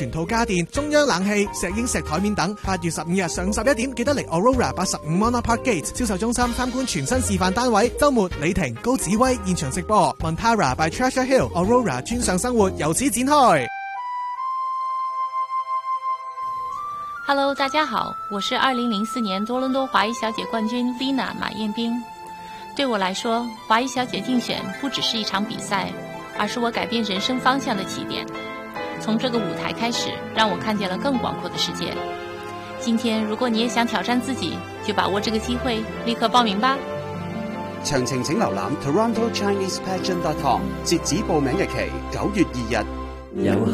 全套家電、中央冷氣、石英石台面等。8月15日上午11點，記得嚟 Aurora 85 Monarch Park Gate 銷售中心參觀全新示範單位。週末李婷、高子威現場直播 Montara by Treasure Hill Aurora 專上生活由此展開。 Hello， 大家好，我是2004年多倫多華裔小姐冠軍 Lina 馬燕冰。對我來說，華裔小姐競選不只是一場比賽，而是我改變人生方向的起點。從這個舞台開始，讓我看見了更廣闊的世界。今天，如果你也想挑戰自己，就把握這個機會，立刻報名吧。 詳情請瀏覽 TorontoChinesePageant.com， 截止報名日期9月2日。